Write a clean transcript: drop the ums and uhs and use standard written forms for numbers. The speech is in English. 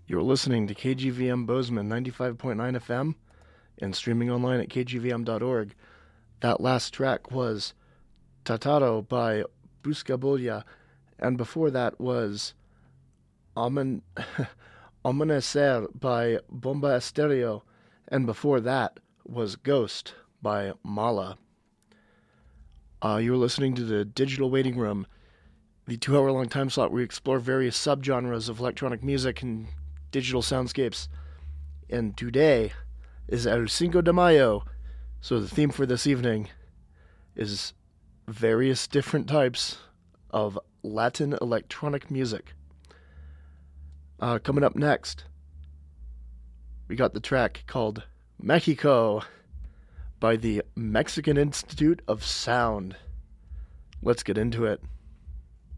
You're listening to KGVM Bozeman 95.9 FM and streaming online at kgvm.org. That last track was Tataro by Buscabulla, and before that was Amanecer by Bomba Estéreo, and before that was Ghost by Mala. You're listening to the Digital Waiting Room, the 2-hour-long time slot where we explore various subgenres of electronic music and digital soundscapes. And today is El Cinco de Mayo, so the theme for this evening is various different types of Latin electronic music. Coming up next, we got the track called Mexico by the Mexican Institute of Sound. Let's get into it.